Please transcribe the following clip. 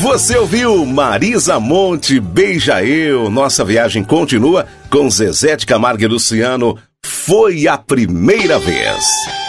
Você ouviu Marisa Monte, Beija Eu. Nossa viagem continua com Zezé de Camargo e Luciano. Foi a primeira vez.